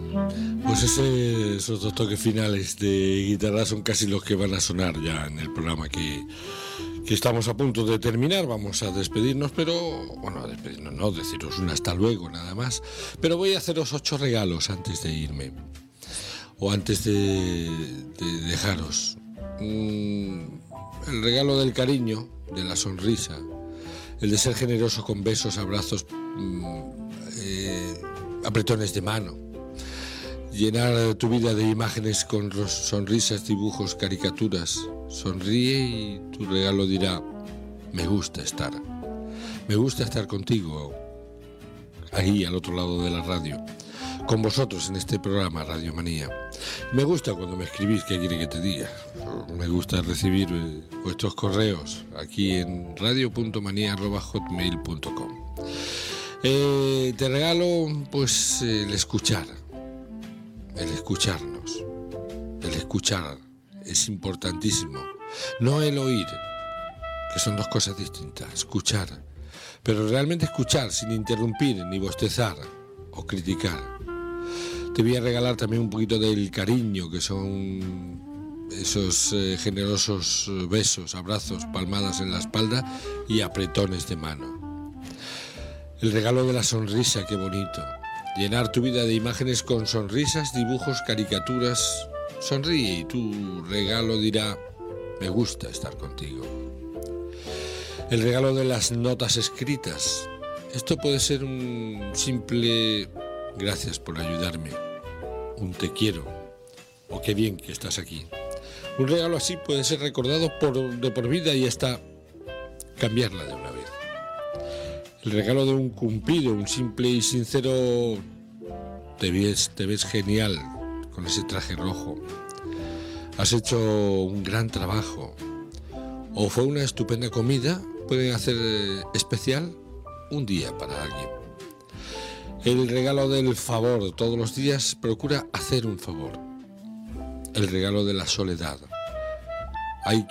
Pues esos dos toques finales de guitarra son casi los que van a sonar ya en el programa que estamos a punto de terminar. Vamos a despedirnos, pero bueno, a despedirnos no, deciros un hasta luego nada más. Pero voy a haceros 8 regalos antes de irme, o antes de dejaros. El regalo del cariño, de la sonrisa, el de ser generoso con besos, abrazos, apretones de mano. Llenar tu vida de imágenes con sonrisas, dibujos, caricaturas. Sonríe y tu regalo dirá: me gusta estar contigo, ahí al otro lado de la radio, con vosotros en este programa Radio Manía. Me gusta cuando me escribís qué quiere que te diga. Me gusta recibir vuestros correos aquí en radio.manía@hotmail.com. Te regalo pues el escucharnos. El escuchar es importantísimo, no el oír, que son dos cosas distintas. Escuchar, pero realmente escuchar sin interrumpir ni bostezar o criticar. Te voy a regalar también un poquito del cariño, que son esos generosos besos, abrazos, palmadas en la espalda y apretones de mano. El regalo de la sonrisa, qué bonito. Llenar tu vida de imágenes con sonrisas, dibujos, caricaturas. Sonríe y tu regalo dirá: me gusta estar contigo. El regalo de las notas escritas. Esto puede ser un simple gracias por ayudarme, un te quiero o qué bien que estás aquí. Un regalo así puede ser recordado de por vida y hasta cambiarla de una vez. El regalo de un cumplido, un simple y sincero te ves genial con ese traje rojo, has hecho un gran trabajo, o fue una estupenda comida, pueden hacer especial un día para alguien. El regalo del favor, todos los días procura hacer un favor. El regalo de la soledad. Hay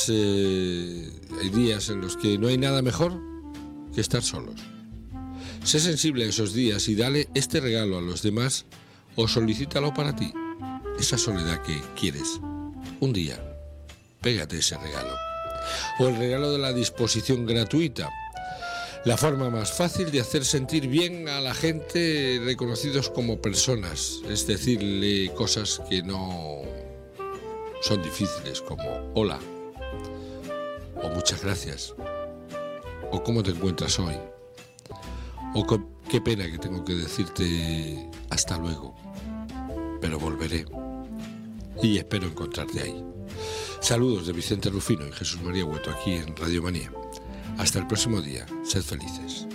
días en los que no hay nada mejor que estar solos. Sé sensible a esos días y dale este regalo a los demás o solicítalo para ti. Esa soledad que quieres. Un día, pégate ese regalo. O el regalo de la disposición gratuita. La forma más fácil de hacer sentir bien a la gente, reconocidos como personas, es decirle cosas que no son difíciles, como hola, o muchas gracias, o cómo te encuentras hoy, o qué pena que tengo que decirte hasta luego, pero volveré y espero encontrarte ahí. Saludos de Vicente Rufino y Jesús María Hueto aquí en Radio Manía. Hasta el próximo día, sed felices.